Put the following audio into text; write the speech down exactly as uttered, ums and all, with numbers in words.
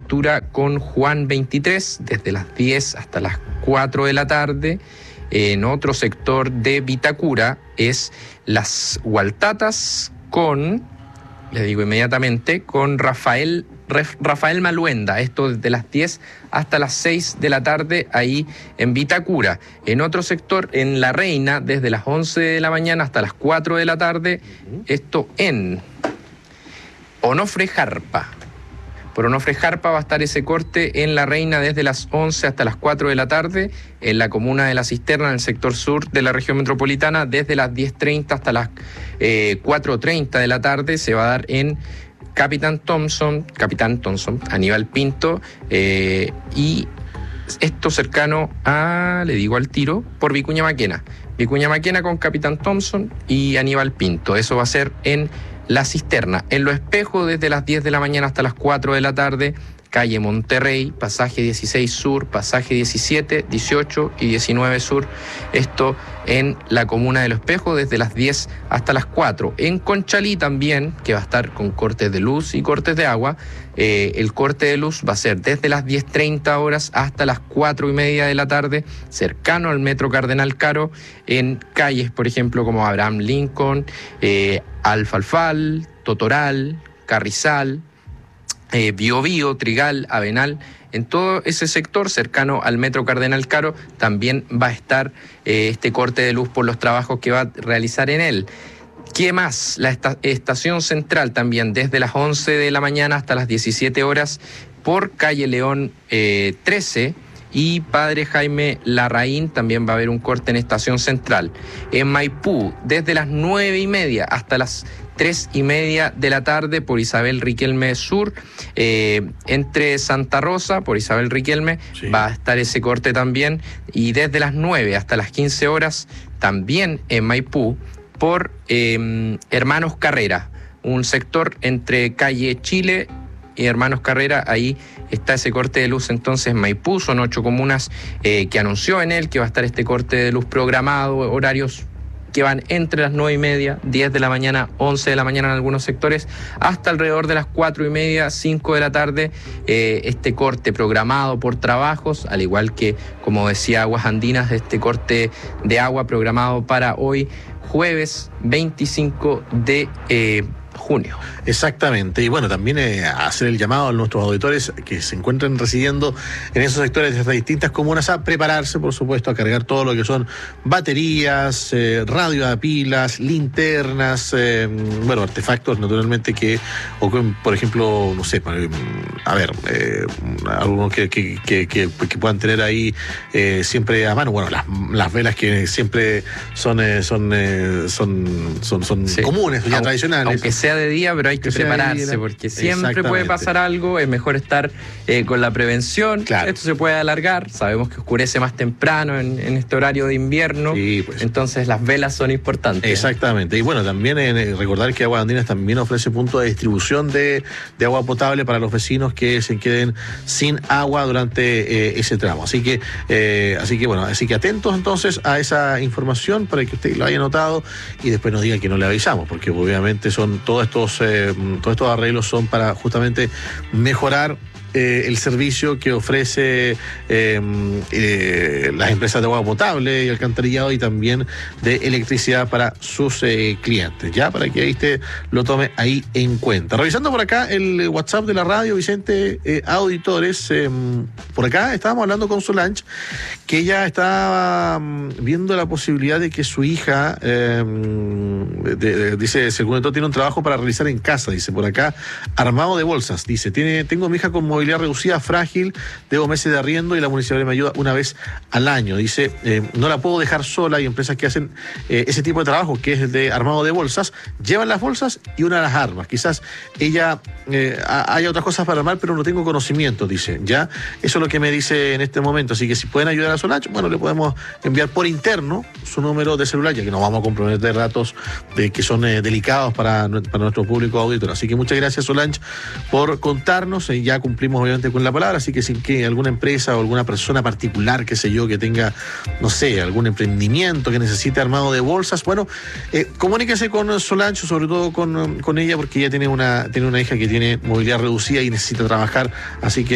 altura con Juan veintitrés, desde las diez hasta las cuatro de la tarde. En otro sector de Vitacura es Las Hualtatas con, le digo inmediatamente, con Rafael, Rafael Maluenda, esto desde las diez hasta las seis de la tarde ahí en Vitacura. En otro sector, en La Reina, desde las once de la mañana hasta las cuatro de la tarde, esto en Onofre Jarpa. Por Onofre Jarpa va a estar ese corte en La Reina desde las once hasta las cuatro de la tarde, en la comuna de La Cisterna, en el sector sur de la región metropolitana, desde las diez treinta hasta las eh, cuatro treinta de la tarde, se va a dar en Capitán Thompson, Capitán Thompson, Aníbal Pinto, eh, y esto cercano a, le digo al tiro, por Vicuña Maquena. Vicuña Maquena con Capitán Thompson y Aníbal Pinto. Eso va a ser en La Cisterna. En Los Espejos, desde las diez de la mañana hasta las cuatro de la tarde, calle Monterrey, pasaje dieciséis Sur, pasaje diecisiete, dieciocho y diecinueve Sur. Esto en la comuna de Los Espejos, desde las diez hasta las cuatro. En Conchalí también, que va a estar con cortes de luz y cortes de agua. Eh, el corte de luz va a ser desde las diez treinta horas hasta las cuatro y media de la tarde, cercano al Metro Cardenal Caro, en calles, por ejemplo, como Abraham Lincoln, eh, Alfalfal, Totoral, Carrizal, Eh, Biobío, Trigal, Avenal. En todo ese sector cercano al Metro Cardenal Caro también va a estar eh, este corte de luz por los trabajos que va a realizar en él. ¿Qué más? La esta- estación central también, desde las once de la mañana hasta las diecisiete horas, por calle León eh, trece, y Padre Jaime Larraín también va a haber un corte en estación central. En Maipú, desde las nueve y media hasta las tres y media de la tarde, por Isabel Riquelme Sur, eh, entre Santa Rosa, por Isabel Riquelme, sí, va a estar ese corte también, y desde las nueve hasta las quince horas, también en Maipú, por eh, Hermanos Carrera, un sector entre calle Chile y Hermanos Carrera. Ahí está ese corte de luz. Entonces Maipú, son ocho comunas eh, que anunció en él que va a estar este corte de luz programado, horarios que van entre las nueve y media, diez de la mañana, once de la mañana en algunos sectores, hasta alrededor de las cuatro y media, cinco de la tarde, eh, este corte programado por trabajos, al igual que, como decía Aguas Andinas, este corte de agua programado para hoy, jueves veinticinco de eh, junio. Exactamente, y bueno, también eh, hacer el llamado a nuestros auditores que se encuentren residiendo en esos sectores de estas distintas comunas a prepararse, por supuesto, a cargar todo lo que son baterías, eh, radio a pilas, linternas, eh, bueno, artefactos naturalmente que, o que, por ejemplo, no sé, a ver, eh, algunos que, que, que, que, que puedan tener ahí eh, siempre a mano, bueno, las, las velas que siempre son, eh, son, eh, son, son, son sí, comunes, ya aunque, tradicionales. Aunque sea de día, pero hay que, que prepararse, porque siempre puede pasar algo, es mejor estar eh, con la prevención. Claro. Esto se puede alargar, sabemos que oscurece más temprano en, en este horario de invierno, sí, pues. Entonces las velas son importantes. Exactamente, y bueno, también eh, recordar que Aguas Andinas también ofrece puntos de distribución de, de agua potable para los vecinos que se queden sin agua durante eh, ese tramo, así que, eh, así que bueno, así que atentos entonces a esa información para que usted lo haya notado y después nos diga que no le avisamos, porque obviamente son todos estos Eh, todos estos arreglos son para justamente mejorar eh, el servicio que ofrece eh, eh, las empresas de agua potable y alcantarillado, y también de electricidad para sus eh, clientes, ya para que usted lo tome ahí en cuenta. Revisando por acá el WhatsApp de la radio, Vicente, eh, auditores, eh, por acá estábamos hablando con Solange, que ella estaba um, viendo la posibilidad de que su hija, eh, de, de, dice, según esto, tiene un trabajo para realizar en casa, dice por acá, armado de bolsas, dice, tiene, tengo a mi hija con movilidad reducida, frágil, debo meses de arriendo y la municipalidad me ayuda una vez al año, dice, eh, no la puedo dejar sola. Hay empresas que hacen eh, ese tipo de trabajo, que es el de armado de bolsas, llevan las bolsas y una las armas, quizás ella eh, haya otras cosas para armar, pero no tengo conocimiento, dice, ya, eso es lo que me dice en este momento, así que si pueden ayudar a Solange, bueno, le podemos enviar por interno su número de celular, ya que no vamos a comprometer datos de que son eh, delicados para, para nuestro público auditor. Así que muchas gracias, Solange, por contarnos. Eh, ya cumplimos obviamente con la palabra, así que sin que alguna empresa o alguna persona particular, qué sé yo, que tenga, no sé, algún emprendimiento que necesite armado de bolsas, bueno, eh, comuníquese con Solange, sobre todo con, con ella, porque ella tiene una, tiene una hija que tiene movilidad reducida y necesita trabajar, así que